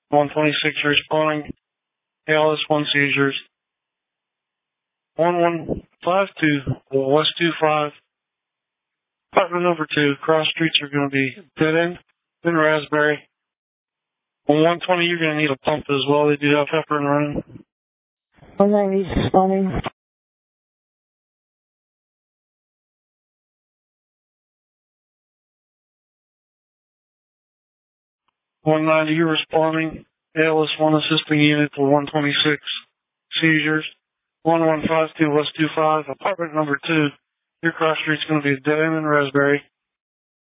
126, you're responding. ALS 1 seizures. 1152, West 25. Apartment number 2, cross streets are going to be dead end, then Raspberry. On 120, you're going to need a pump as well. They do have heparin running. 190, responding. 190, you're responding. ALS 1 assisting unit for 126 seizures. 1152 West 25, apartment number 2. Your cross street's going to be dead end in Raspberry.